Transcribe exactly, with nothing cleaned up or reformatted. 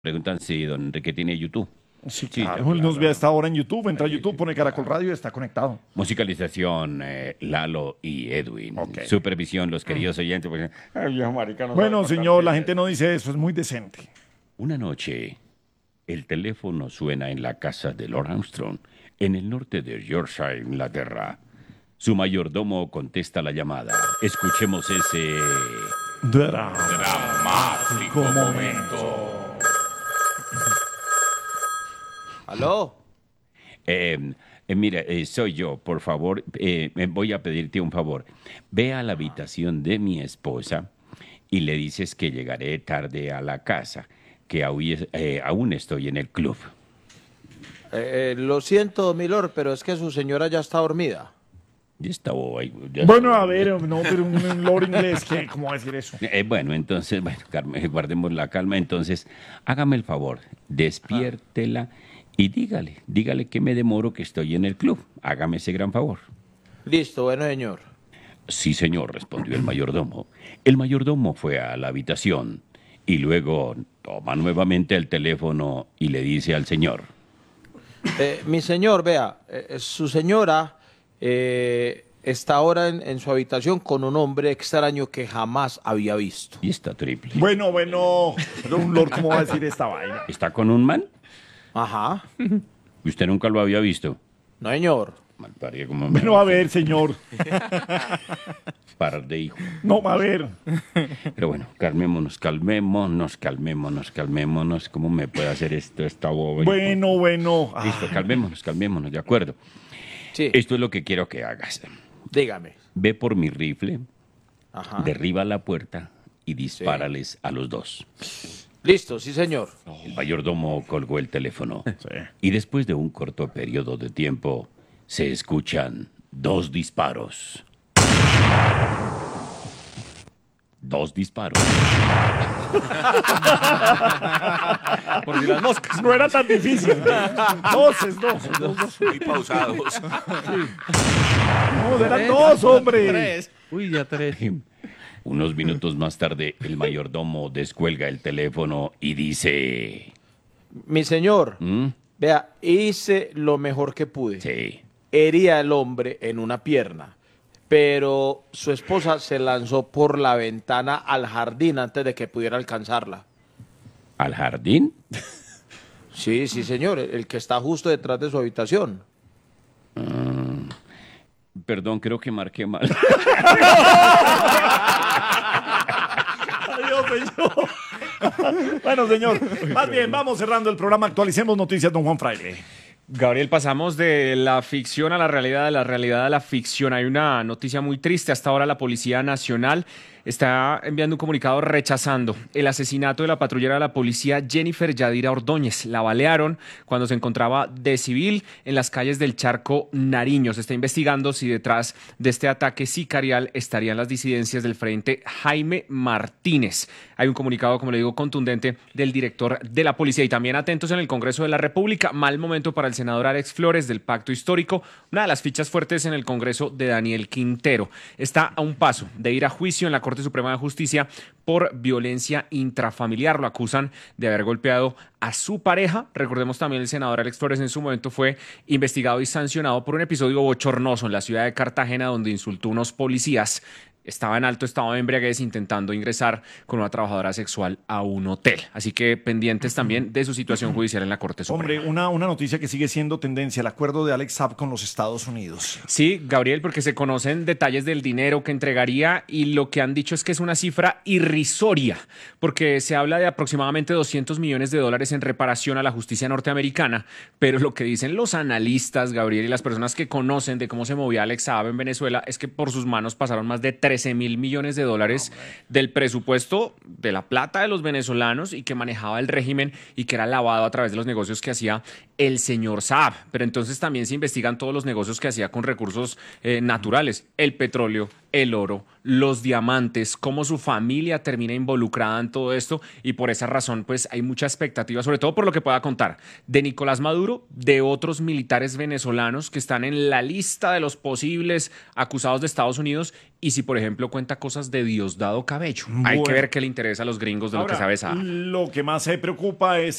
Preguntan si don Enrique tiene YouTube. Sí, Sí, claro. Él nos ve a esta hora en YouTube. Entra a YouTube, pone Caracol Radio y está conectado. Musicalización, eh, Lalo y Edwin. Ok. Supervisión, los queridos oyentes. Pues, ay, viejo marica, no sabe Bueno, cortar señor, la bien. gente no dice eso. Es muy decente. Una noche, el teléfono suena en la casa de Lord Armstrong, en el norte de Yorkshire, Inglaterra. Su mayordomo contesta la llamada. Escuchemos ese... Dramático momento. ¿Aló? Eh, eh, mira, eh, soy yo, por favor, eh, me voy a pedirte un favor. Ve a la habitación de mi esposa y le dices que llegaré tarde a la casa, que aún, eh, aún estoy en el club. Eh, eh, lo siento, milord, pero es que su señora ya está dormida. Ya está ahí, ya Bueno, está. a ver, no, pero un, un lord inglés, ¿qué? ¿Cómo va a decir eso? Eh, bueno, entonces, bueno, Carmen, guardemos la calma. Entonces, hágame el favor, despiértela y dígale, dígale que me demoro, que estoy en el club. Hágame ese gran favor. Listo, bueno, señor. Sí, señor, respondió el mayordomo. El mayordomo fue a la habitación y luego toma nuevamente el teléfono y le dice al señor. Eh, mi señor, vea, eh, su señora eh, está ahora en, en su habitación con un hombre extraño que jamás había visto. Y está triple. Bueno, bueno. Pero un lord, ¿cómo va a decir esta vaina? ¿Está con un man? Ajá. ¿Y usted nunca lo había visto? No, señor. Malparido como me- Bueno, a ver, señor. Par de hijos. No, a ver. Pero bueno, calmémonos, calmémonos, calmémonos, calmémonos. ¿Cómo me puede hacer esto esta boba? Bueno, bueno. Listo, Ah, calmémonos, calmémonos, de acuerdo. Sí, Esto es lo que quiero que hagas. dígame. Ve por mi rifle, Ajá. derriba la puerta y dispárales a los dos. Listo, sí, señor. El mayordomo colgó el teléfono. sí. Y después de un corto periodo de tiempo, se escuchan dos disparos. Dos disparos. Por si las moscas. No era tan difícil. Dos, es dos. es dos, dos. Muy pausados. No, eran dos, hombre. Tres. Uy, ya tres. Unos minutos más tarde, el mayordomo descuelga el teléfono y dice... Mi señor, ¿Mm? vea, hice lo mejor que pude. Sí. Herí al hombre en una pierna, pero su esposa se lanzó por la ventana al jardín antes de que pudiera alcanzarla. ¿Al jardín? Sí, sí, señor, el que está justo detrás de su habitación. Perdón, creo que marqué mal. Adiós, señor. Bueno, señor. Más bien, vamos cerrando el programa. Actualicemos noticias, don Juan Fraile. Gabriel, pasamos de la ficción a la realidad, de la realidad a la ficción. Hay una noticia muy triste. Hasta ahora la Policía Nacional está enviando un comunicado rechazando el asesinato de la patrullera de la policía Jennifer Yadira Ordóñez. La balearon cuando se encontraba de civil en las calles del Charco Nariño. Se está investigando si detrás de este ataque sicarial estarían las disidencias del Frente Jaime Martínez. Hay un comunicado, como le digo, contundente del director de la policía. Y también atentos en el Congreso de la República. Mal momento para el senador Alex Flores del Pacto Histórico. Una de las fichas fuertes en el Congreso de Daniel Quintero. Está a un paso de ir a juicio en la Corte Suprema de Justicia por violencia intrafamiliar. Lo acusan de haber golpeado a su pareja. Recordemos también el senador Alex Flores en su momento fue investigado y sancionado por un episodio bochornoso en la ciudad de Cartagena donde insultó a unos policías. Estaba en alto estado de embriaguez intentando ingresar con una trabajadora sexual a un hotel. Así que pendientes también de su situación judicial en la Corte Suprema. Hombre, una, una noticia que sigue siendo tendencia, el acuerdo de Alex Saab con los Estados Unidos. Sí, Gabriel, porque se conocen detalles del dinero que entregaría y lo que han dicho es que es una cifra irrisoria, porque se habla de aproximadamente doscientos millones de dólares en reparación a la justicia norteamericana, pero lo que dicen los analistas, Gabriel, y las personas que conocen de cómo se movía Alex Saab en Venezuela es que por sus manos pasaron más de trece mil millones de dólares del presupuesto de la plata de los venezolanos y que manejaba el régimen y que era lavado a través de los negocios que hacía el señor Saab. Pero entonces también se investigan todos los negocios que hacía con recursos eh, naturales, el petróleo, el oro, los diamantes, cómo su familia termina involucrada en todo esto y por esa razón pues hay mucha expectativa, sobre todo por lo que pueda contar de Nicolás Maduro, de otros militares venezolanos que están en la lista de los posibles acusados de Estados Unidos y si por ejemplo cuenta cosas de Diosdado Cabello. Hay Bueno. que ver qué le interesa a los gringos de lo Ahora, que sabe Saab. lo que más se preocupa es